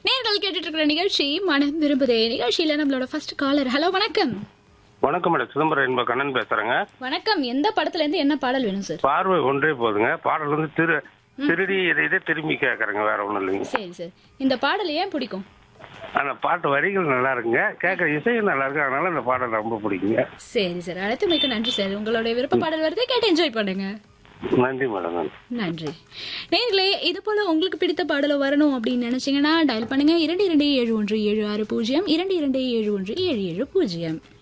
நேர்கள் கேட்டுட்டு இருக்கிற நிகழ்ச்சி மனம் விரும்புதே. நிகழ்ச்சியில நம்மளோட ஃபர்ஸ்ட் காலர். ஹலோ, வணக்கம். வணக்கம் மேடம், சிதம்பரம் என்ப கண்ணன் பேசுறேங்க. வணக்கம். எந்த படத்துல இருந்து என்ன பாடல் வேணும் சார்? பார்வை ஒன்றே போதுங்க. பாடல் வந்து திருடி இதை திரும்பி கேட்கறேங்க, வேற ஒண்ணும் இல்லைங்க. சரி சார், இந்த பாடல் ஏன் பிடிக்கும்? அந்த பாட்டு வரிகள் நல்லா இருக்குங்க, கேட்கற இசையும் நல்லா இருக்கு, அதனால இந்த பாடல் ரொம்ப பிடிக்குங்க. சரி சார், அழைத்து மிக்க நன்றி சார். உங்களுடைய விருப்ப பாடல் வருது, கேட்டு என்ஜாய் பண்ணுங்க. நன்றி மேடம். நன்றி. நேர்களே, இது போல உங்களுக்கு பிடித்த பாடல வரணும் அப்படின்னு நினைச்சீங்கன்னா டயல் பண்ணுங்க 227176 227177.